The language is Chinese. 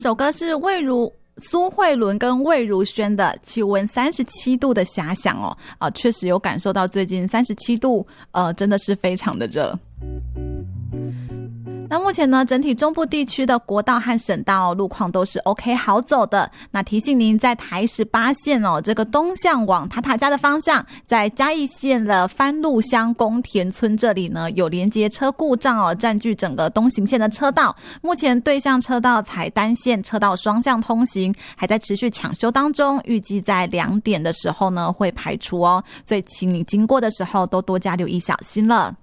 首歌是苏慧伦跟魏如萱的气温37度的遐想哦，确实有感受到最近37度，真的是非常的热。那目前呢，整体中部地区的国道和省道路况都是 OK 好走的。那提醒您，在台18线这个东向往塔塔加的方向，在嘉义县的番路乡宫田村这里呢，有连接车故障占据整个东行线的车道。目前对向车道采单线车道双向通行，还在持续抢修当中，预计在2点的时候呢会排除哦。所以请你经过的时候都多加留意小心了。